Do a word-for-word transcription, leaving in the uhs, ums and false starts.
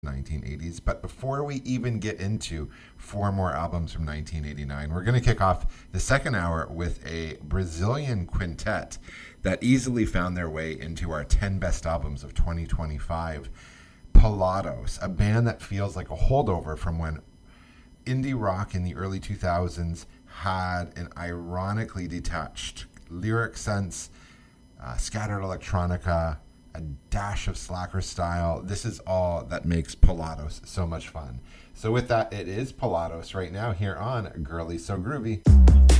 nineteen eighties. But before we even get into four more albums from nineteen eighty-nine, we're going to kick off the second hour with a Brazilian quintet that easily found their way into our ten best albums of twenty twenty-five. Pilatos, a band that feels like a holdover from when indie rock in the early two thousands had an ironically detached lyric sense, uh, scattered electronica, a dash of slacker style. This is all that makes Pilatos so much fun. So with that, it is Pilatos right now here on Girly So Groovy.